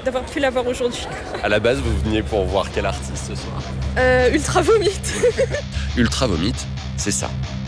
d'avoir pu l'avoir aujourd'hui. À la base, vous veniez pour voir quel artiste ce soir ? Ultra Vomit. Ultra Vomit, c'est ça.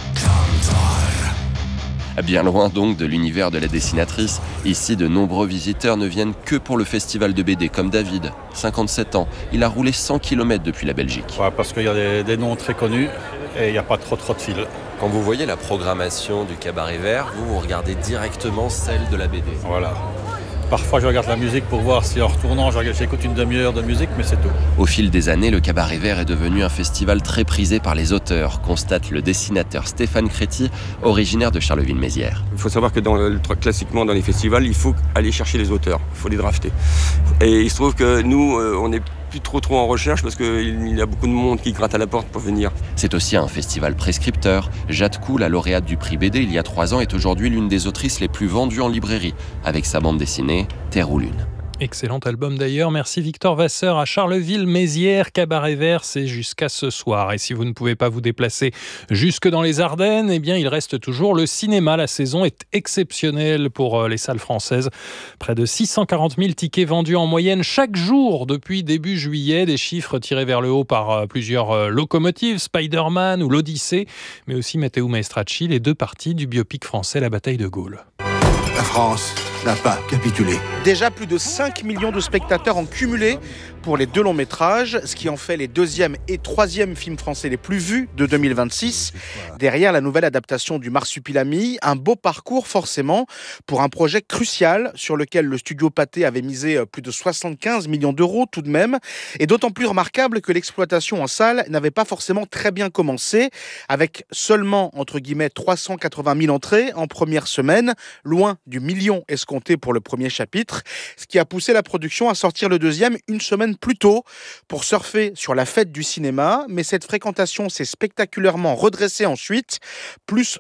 Bien loin donc de l'univers de la dessinatrice, ici de nombreux visiteurs ne viennent que pour le festival de BD, comme David, 57 ans. Il a roulé 100 km depuis la Belgique. Ouais, parce qu'il y a des noms très connus et il n'y a pas trop de fil. Quand vous voyez la programmation du Cabaret Vert, vous regardez directement celle de la BD. Voilà. Parfois, je regarde la musique pour voir si en retournant, j'écoute une demi-heure de musique, mais c'est tout. Au fil des années, le Cabaret Vert est devenu un festival très prisé par les auteurs, constate le dessinateur Stéphane Créti, originaire de Charleville-Mézières. Il faut savoir que classiquement, dans les festivals, il faut aller chercher les auteurs, il faut les drafter. Et il se trouve que nous, on n'est plus trop en recherche parce qu'il y a beaucoup de monde qui gratte à la porte pour venir. C'est aussi un festival prescripteur. Jade Coux, la lauréate du prix BD il y a 3 ans, est aujourd'hui l'une des autrices les plus vendues en librairie, avec sa bande dessinée Terre ou Lune. Excellent album d'ailleurs, merci Victor Vasseur à Charleville-Mézières, Cabaret Vert, c'est jusqu'à ce soir. Et si vous ne pouvez pas vous déplacer jusque dans les Ardennes, eh bien il reste toujours le cinéma. La saison est exceptionnelle pour les salles françaises. Près de 640 000 tickets vendus en moyenne chaque jour depuis début juillet, des chiffres tirés vers le haut par plusieurs locomotives, Spider-Man ou l'Odyssée, mais aussi Matteo Maestracci, les 2 parties du biopic français La Bataille de Gaulle. La France n'a pas capitulé. Déjà plus de 5 millions de spectateurs en cumulé pour les 2 longs métrages, ce qui en fait les 2e et 3e films français les plus vus de 2026. Derrière la nouvelle adaptation du Marsupilami, un beau parcours forcément pour un projet crucial sur lequel le studio Pathé avait misé plus de 75 millions d'euros tout de même, et d'autant plus remarquable que l'exploitation en salle n'avait pas forcément très bien commencé, avec seulement entre guillemets 380 000 entrées en première semaine, loin du million escompté pour le premier chapitre, ce qui a poussé la production à sortir le 2e une semaine plus tôt pour surfer sur la fête du cinéma, mais cette fréquentation s'est spectaculairement redressée ensuite, plus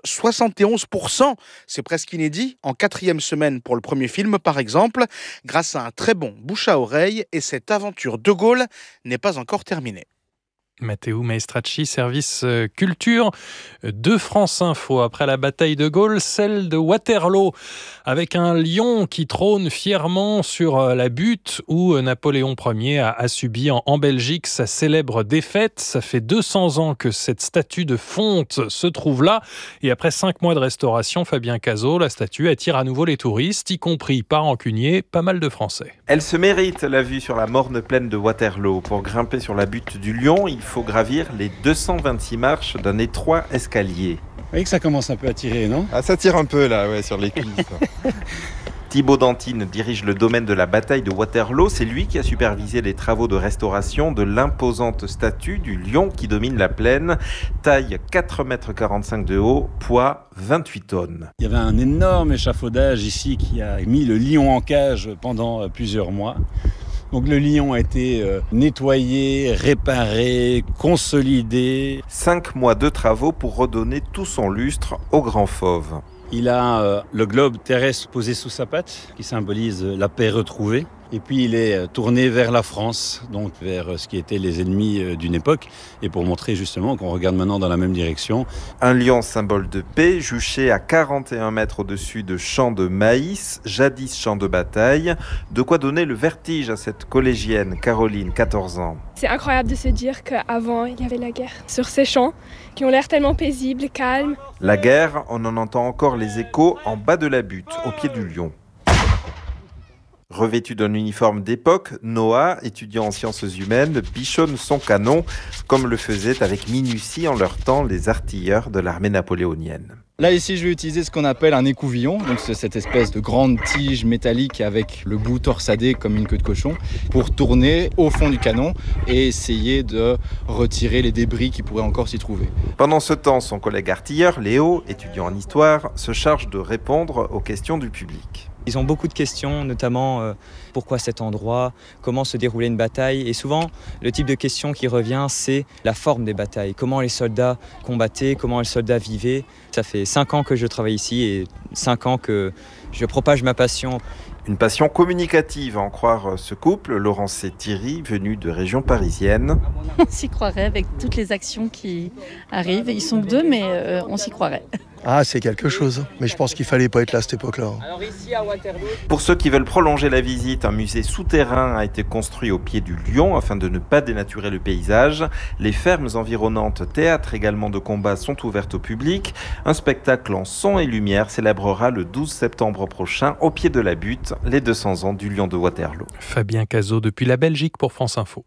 71%, c'est presque inédit, en 4e semaine pour le premier film par exemple, grâce à un très bon bouche à oreille, et cette aventure de Gaulle n'est pas encore terminée. Matteo Maestracci, service culture de France Info. Après la bataille de Gaulle, celle de Waterloo, avec un lion qui trône fièrement sur la butte où Napoléon Ier a subi en Belgique sa célèbre défaite. Ça fait 200 ans que cette statue de fonte se trouve là. Et après 5 mois de restauration, Fabien Cazot, la statue attire à nouveau les touristes, y compris par rancunier, pas mal de Français. Elle se mérite la vue sur la morne plaine de Waterloo. Pour grimper sur la butte du lion, il faut gravir les 226 marches d'un étroit escalier. Vous voyez que ça commence un peu à tirer, non ? Ah, ça tire un peu là, ouais, sur les cuisses. Thibaut Dantine dirige le domaine de la bataille de Waterloo. C'est lui qui a supervisé les travaux de restauration de l'imposante statue du lion qui domine la plaine. Taille 4,45 m de haut, poids 28 tonnes. Il y avait un énorme échafaudage ici qui a mis le lion en cage pendant plusieurs mois. Donc le lion a été nettoyé, réparé, consolidé. 5 mois de travaux pour redonner tout son lustre au grand fauve. Il a le globe terrestre posé sous sa patte, qui symbolise la paix retrouvée. Et puis il est tourné vers la France, donc vers ce qui étaient les ennemis d'une époque, et pour montrer justement qu'on regarde maintenant dans la même direction. Un lion symbole de paix, juché à 41 mètres au-dessus de champs de maïs, jadis champs de bataille. De quoi donner le vertige à cette collégienne, Caroline, 14 ans. C'est incroyable de se dire qu'avant, il y avait la guerre sur ces champs qui ont l'air tellement paisibles, calmes. La guerre, on en entend encore les échos en bas de la butte, au pied du lion. Revêtu d'un uniforme d'époque, Noah, étudiant en sciences humaines, bichonne son canon, comme le faisaient avec minutie en leur temps les artilleurs de l'armée napoléonienne. Là ici je vais utiliser ce qu'on appelle un écouvillon, donc c'est cette espèce de grande tige métallique avec le bout torsadé comme une queue de cochon, pour tourner au fond du canon et essayer de retirer les débris qui pourraient encore s'y trouver. Pendant ce temps, son collègue artilleur, Léo, étudiant en histoire, se charge de répondre aux questions du public. Ils ont beaucoup de questions, notamment pourquoi cet endroit, comment se déroulait une bataille. Et souvent, le type de question qui revient, c'est la forme des batailles. Comment les soldats combattaient, comment les soldats vivaient. Ça fait 5 ans que je travaille ici et 5 ans que je propage ma passion. Une passion communicative, à en croire ce couple, Laurence et Thierry, venus de région parisienne. On s'y croirait avec toutes les actions qui arrivent. Ils sont que 2, mais on s'y croirait. Ah, c'est quelque chose. Mais je pense qu'il fallait pas être là à cette époque-là. Alors ici à Waterloo. Pour ceux qui veulent prolonger la visite, un musée souterrain a été construit au pied du Lion afin de ne pas dénaturer le paysage. Les fermes environnantes, théâtre également de combat, sont ouvertes au public. Un spectacle en son et lumière célébrera le 12 septembre prochain au pied de la butte les 200 ans du Lion de Waterloo. Fabien Cazot depuis la Belgique pour France Info.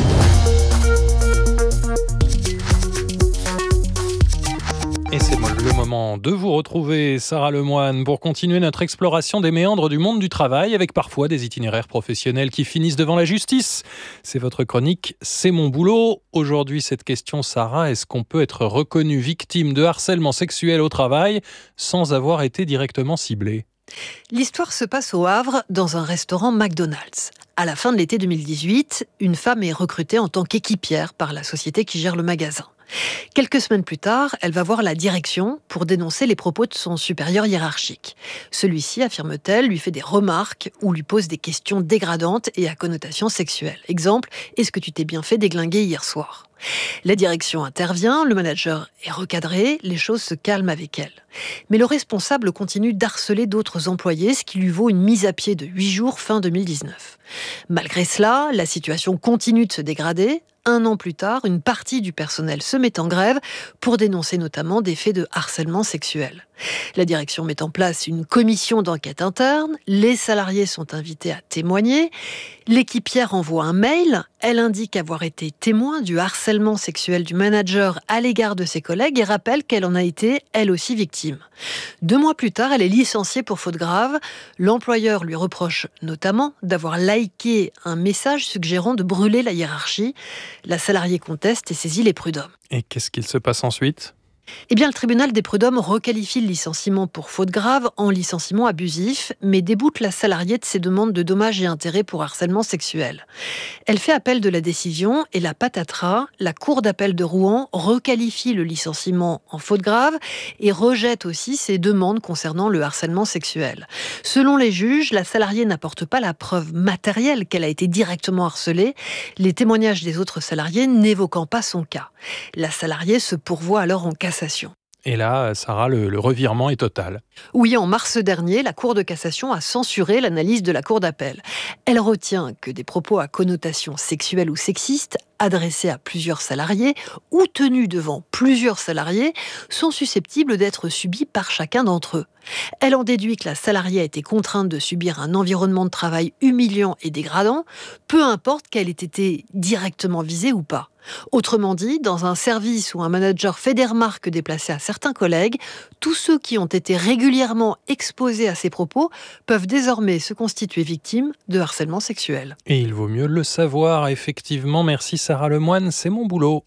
Et c'est le moment de vous retrouver, Sarah Lemoine, pour continuer notre exploration des méandres du monde du travail, avec parfois des itinéraires professionnels qui finissent devant la justice. C'est votre chronique « C'est mon boulot ». Aujourd'hui, cette question, Sarah, est-ce qu'on peut être reconnu victime de harcèlement sexuel au travail sans avoir été directement ciblé ? L'histoire se passe au Havre, dans un restaurant McDonald's. À la fin de l'été 2018, une femme est recrutée en tant qu'équipière par la société qui gère le magasin. Quelques semaines plus tard, elle va voir la direction pour dénoncer les propos de son supérieur hiérarchique. Celui-ci, affirme-t-elle, lui fait des remarques ou lui pose des questions dégradantes et à connotation sexuelle. Exemple, est-ce que tu t'es bien fait déglinguer hier soir ? La direction intervient, le manager est recadré, les choses se calment avec elle. Mais le responsable continue d'harceler d'autres employés, ce qui lui vaut une mise à pied de 8 jours fin 2019. Malgré cela, la situation continue de se dégrader. 1 an plus tard, une partie du personnel se met en grève pour dénoncer notamment des faits de harcèlement sexuel. La direction met en place une commission d'enquête interne, les salariés sont invités à témoigner, l'équipière envoie un mail, elle indique avoir été témoin du harcèlement sexuel du manager à l'égard de ses collègues et rappelle qu'elle en a été, elle aussi, victime. 2 mois plus tard, elle est licenciée pour faute grave. L'employeur lui reproche notamment d'avoir liké un message suggérant de brûler la hiérarchie. La salariée conteste et saisit les prud'hommes. Et qu'est-ce qu'il se passe ensuite ? Eh bien, le tribunal des prud'hommes requalifie le licenciement pour faute grave en licenciement abusif, mais déboute la salariée de ses demandes de dommages et intérêts pour harcèlement sexuel. Elle fait appel de la décision et la patatras, la cour d'appel de Rouen requalifie le licenciement en faute grave et rejette aussi ses demandes concernant le harcèlement sexuel. Selon les juges, la salariée n'apporte pas la preuve matérielle qu'elle a été directement harcelée, les témoignages des autres salariés n'évoquant pas son cas. La salariée se pourvoit alors en cassation. Et là, Sarah, le revirement est total. Oui, en mars dernier, la Cour de cassation a censuré l'analyse de la Cour d'appel. Elle retient que des propos à connotation sexuelle ou sexiste adressés à plusieurs salariés ou tenus devant plusieurs salariés sont susceptibles d'être subis par chacun d'entre eux. Elle en déduit que la salariée a été contrainte de subir un environnement de travail humiliant et dégradant, peu importe qu'elle ait été directement visée ou pas. Autrement dit, dans un service où un manager fait des remarques déplacées à certains collègues, tous ceux qui ont été régulièrement exposés à ces propos peuvent désormais se constituer victimes de harcèlement sexuel. Et il vaut mieux le savoir, effectivement. Merci Sarah Lemoine, c'est mon boulot.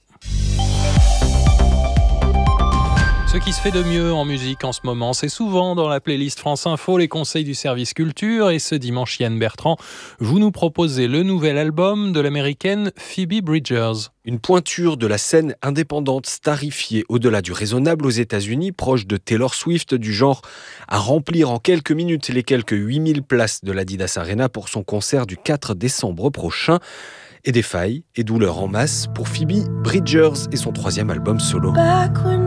Ce qui se fait de mieux en musique en ce moment, c'est souvent dans la playlist France Info, les conseils du service culture. Et ce dimanche, Yann Bertrand, vous nous proposez le nouvel album de l'américaine Phoebe Bridgers. Une pointure de la scène indépendante starifiée au-delà du raisonnable aux États-Unis, proche de Taylor Swift, du genre à remplir en quelques minutes les quelques 8000 places de l'Adidas Arena pour son concert du 4 décembre prochain. Et des failles et douleurs en masse pour Phoebe Bridgers et son 3e album solo. Back when